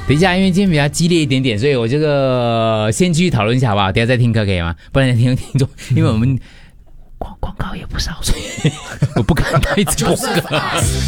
等一下，因为今天比较激烈一点点，所以我这个先继续讨论一下好不好？等一下再听歌可以吗？不然听众，因为我们广告也不少，所以我不敢一直播歌。